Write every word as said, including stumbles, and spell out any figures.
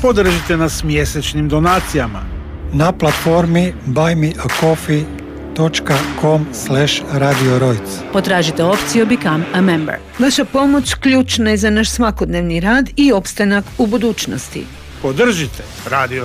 Podržite nas mjesečnim donacijama na platformi buy me a coffee dot com slash radio rojc. Potražite opciju Become a Member. Vaša pomoć ključna je za naš svakodnevni rad i opstanak u budućnosti. Podržite Radio